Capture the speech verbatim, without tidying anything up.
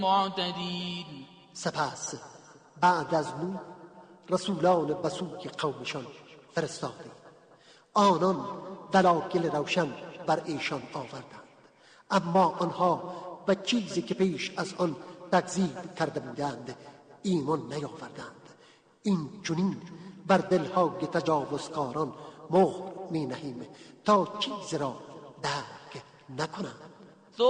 معتدین. سپس بعد از نوح رسولان به سوی قومشان فرستادیم. آنان دلایل روشن بر ایشان آوردند، اما آنها به چیزی که پیش از آن تکذیب کرده بودند ایمان نیاوردند. این چنین بر دلهای تجاوزکاران مهر می نهیم تا چیز را درک نکنند.